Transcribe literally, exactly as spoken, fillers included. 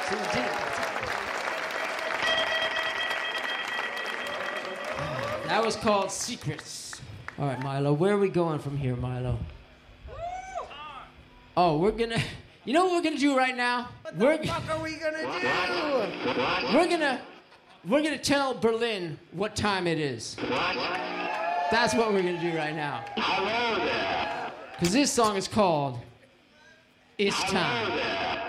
Too deep. That was called Secrets. All right, Milo, where are we going from here, Milo? Oh, we're gonna... You know what we're gonna do right now? What the we're, fuck are we gonna do? We're gonna... We're gonna tell Berlin what time it is. That's what we're gonna do right now. Hello there. Because this song is called It's Hello Time. there.